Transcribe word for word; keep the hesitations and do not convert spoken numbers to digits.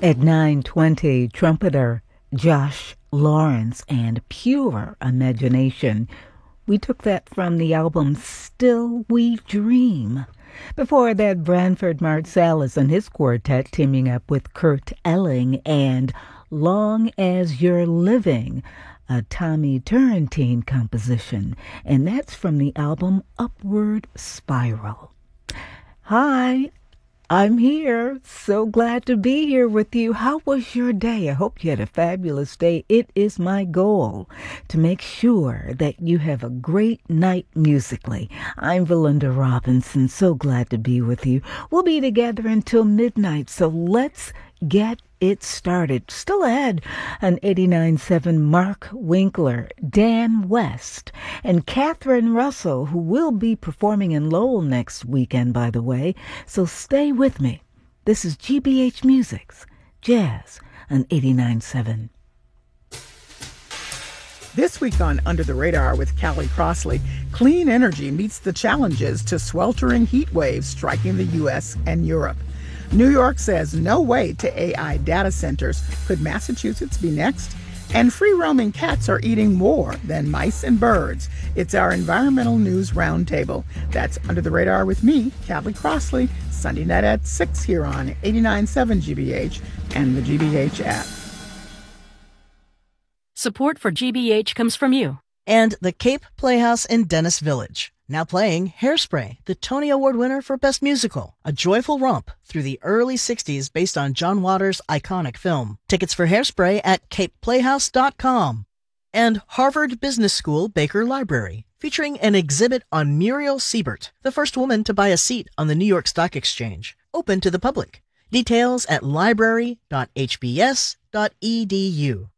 At nine twenty, trumpeter Josh Lawrence and Pure Imagination. We took that from the album Still We Dream. Before that, Branford Marsalis and his quartet teaming up with Kurt Elling and Long As You're Living, a Tommy Turrentine composition, and that's from the album Upward Spiral. Hi, I'm here. So glad to be here with you. How was your day? I hope you had a fabulous day. It is my goal to make sure that you have a great night musically. I'm Valinda Robinson. So glad to be with you. We'll be together until midnight, so let's get it started. Still ahead, an eighty-nine point seven Mark Winkler, Dan West, and Catherine Russell, who will be performing in Lowell next weekend, by the way. So stay with me. This is G B H Music's Jazz on eighty-nine point seven. This week on Under the Radar with Callie Crossley, clean energy meets the challenges to sweltering heat waves striking the U S and Europe. New York says no way to A I data centers. Could Massachusetts be next? And free-roaming cats are eating more than mice and birds. It's our environmental news roundtable. That's Under the Radar with me, Callie Crossley, Sunday night at six here on eighty-nine point seven G B H and the G B H app. Support for G B H comes from you. And the Cape Playhouse in Dennis Village. Now playing Hairspray, the Tony Award winner for Best Musical, a joyful romp through the early sixties based on John Waters' iconic film. Tickets for Hairspray at cape playhouse dot com. And Harvard Business School Baker Library, featuring an exhibit on Muriel Siebert, the first woman to buy a seat on the New York Stock Exchange, open to the public. Details at library dot h b s dot e d u.